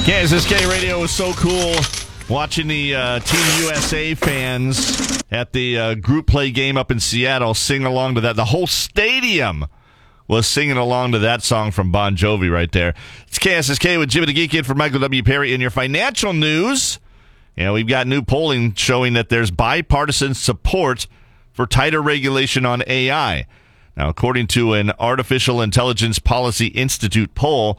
KSSK Radio was so cool watching the Team USA fans at the group play game up in Seattle sing along to that. The whole stadium was singing along to that song from Bon Jovi right there. It's KSSK with Jimmy the Geek in for Michael W. Perry. In your financial news, we've got new polling showing that there's bipartisan support for tighter regulation on AI. Now, according to an Artificial Intelligence Policy Institute poll,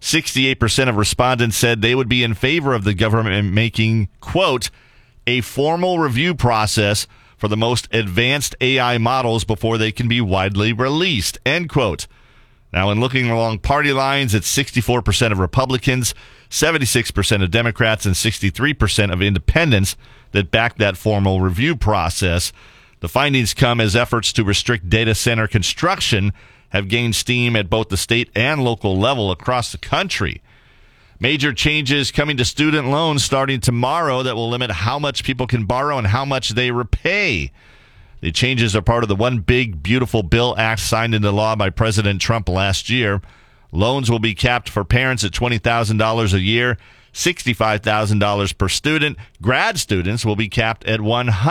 68% of respondents said they would be in favor of the government making, quote, a formal review process for the most advanced AI models before they can be widely released, end quote. Now, in looking along party lines, it's 64% of Republicans, 76% of Democrats, and 63% of independents that back that formal review process. The findings come as efforts to restrict data center construction have gained steam at both the state and local level across the country. Major changes coming to student loans starting tomorrow that will limit how much people can borrow and how much they repay. The changes are part of the One Big Beautiful Bill Act signed into law by President Trump last year. Loans will be capped for parents at $20,000 a year, $65,000 per student. Grad students will be capped at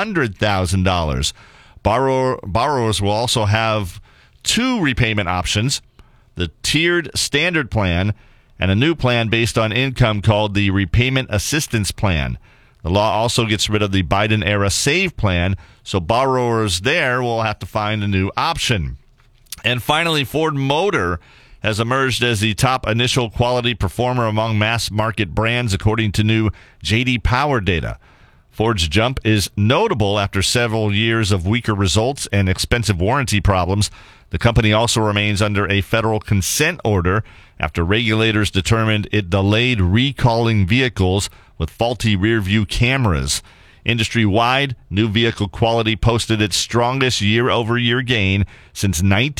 $100,000. Borrowers will also have two repayment options, the tiered standard plan and a new plan based on income called the Repayment Assistance Plan. The law also gets rid of the Biden-era SAVE plan, so borrowers there will have to find a new option. And finally, Ford Motor has emerged as the top initial quality performer among mass-market brands, according to new J.D. Power data. Ford's jump is notable after several years of weaker results and expensive warranty problems. The company also remains under a federal consent order after regulators determined it delayed recalling vehicles with faulty rear-view cameras. Industry-wide, new vehicle quality posted its strongest year-over-year gain since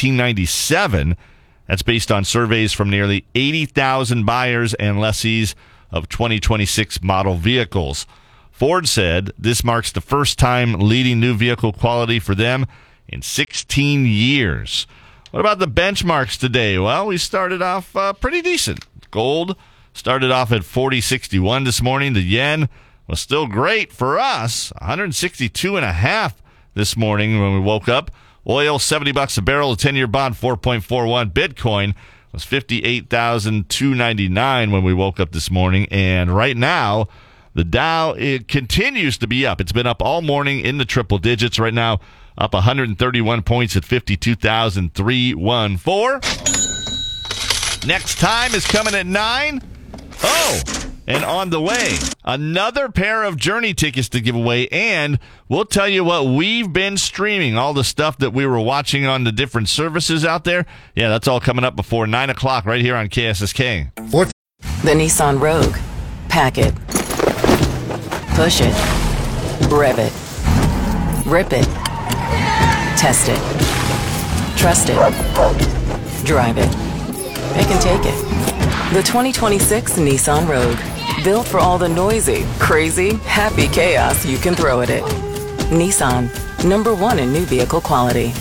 1997. That's based on surveys from nearly 80,000 buyers and lessees of 2026 model vehicles. Ford said this marks the first time leading new vehicle quality for them in 16 years. What about the benchmarks today? Well, we started off pretty decent. Gold started off at 40.61 this morning. The yen was still great for us, 162.5 this morning when we woke up. Oil, $70 a barrel. A 10-year bond, 4.41. Bitcoin was 58,299 when we woke up this morning. And right now, the Dow, it continues to be up. It's been up all morning in the triple digits. Right now, up 131 points at 52,314. Next time is coming at 9. Oh, and on the way, another pair of Journey tickets to give away, and we'll tell you what we've been streaming, all the stuff that we were watching on the different services out there. Yeah, that's all coming up before 9 o'clock right here on KSSK. The Nissan Rogue. Pack it. Push it. Rev it. Rip it. Test it. Trust it. Drive it. Pick and take it. The 2026 Nissan Rogue. Built for all the noisy, crazy, happy chaos you can throw at it. Nissan. #1 in new vehicle quality.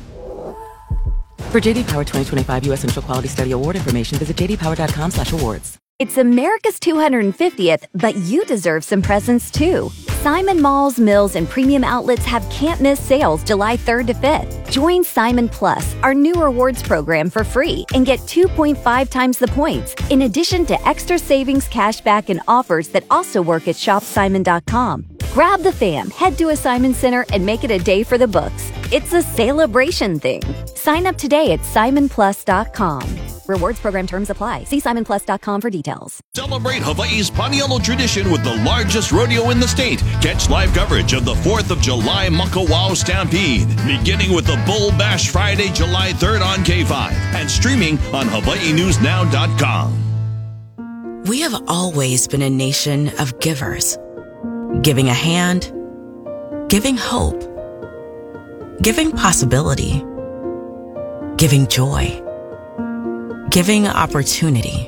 For J.D. Power 2025 U.S. Initial Quality Study Award information, visit jdpower.com/awards. It's America's 250th, but you deserve some presents too. Simon Malls, Mills, and Premium Outlets have can't-miss sales July 3rd to 5th. Join Simon Plus, our new rewards program, for free and get 2.5 times the points, in addition to extra savings, cashback, and offers that also work at shopsimon.com. Grab the fam, head to a Simon Center, and make it a day for the books. It's a celebration thing. Sign up today at simonplus.com. Rewards program terms apply. See simonplus.com for details. Celebrate Hawaii's Paniolo tradition with the largest rodeo in the state. Catch live coverage of the 4th of July Makawao Stampede, beginning with the Bull Bash Friday, July 3rd on K5 and streaming on HawaiiNewsNow.com. We have always been a nation of givers. Giving a hand, giving hope, giving possibility, giving joy, giving opportunity,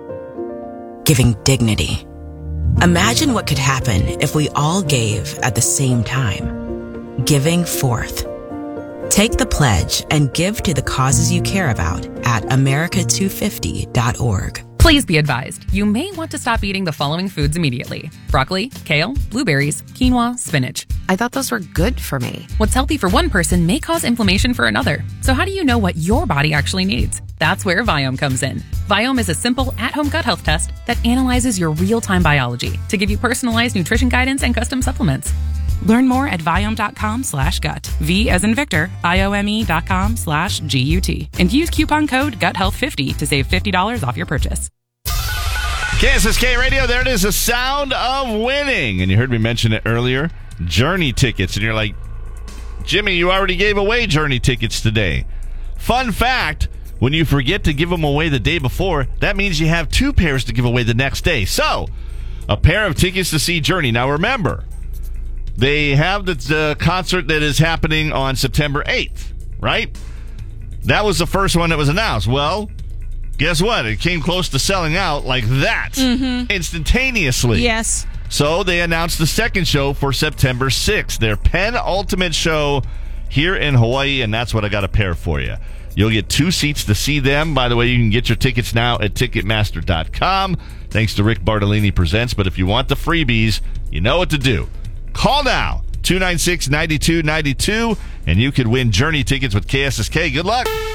giving dignity. Imagine what could happen if we all gave at the same time. Giving forth. Take the pledge and give to the causes you care about at America250.org. Please be advised, you may want to stop eating the following foods immediately: broccoli, kale, blueberries, quinoa, spinach. I thought those were good for me. What's healthy for one person may cause inflammation for another. So how do you know what your body actually needs? That's where Viome comes in. Viome is a simple, at-home gut health test that analyzes your real-time biology to give you personalized nutrition guidance and custom supplements. Learn more at Viome.com/gut. V as in Victor, IOME.com/GUT. And use coupon code GUTHEALTH50 to save $50 off your purchase. KSSK Radio, there it is, the sound of winning. And you heard me mention it earlier, Journey tickets. And you're like, Jimmy, you already gave away Journey tickets today. Fun fact, when you forget to give them away the day before, that means you have 2 pairs to give away the next day. So, a pair of tickets to see Journey. Now remember, they have the concert that is happening on September 8th, right? That was the first one that was announced. Well, guess what? It came close to selling out like that instantaneously. Yes. So they announced the second show for September 6th, their penultimate show here in Hawaii, and that's what I got a pair for you. You'll get 2 seats to see them. By the way, you can get your tickets now at Ticketmaster.com. Thanks to Rick Bartolini Presents. But if you want the freebies, you know what to do. Call now, 296-9292, and you could win Journey tickets with KSSK. Good luck.